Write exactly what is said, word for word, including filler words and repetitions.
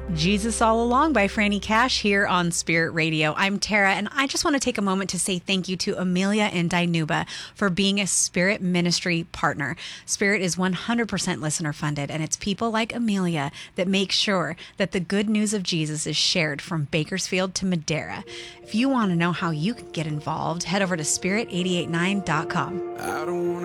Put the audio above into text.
Jesus All Along by Franny Cash here on Spirit Radio. I'm Tara, and I just want to take a moment to say thank you to Amelia and Dinuba for being a Spirit ministry partner. Spirit is one hundred percent listener funded, and it's people like Amelia that make sure that the good news of Jesus is shared from Bakersfield to Madera. If you want to know how you can get involved, head over to spirit eight eight nine dot com. I don't want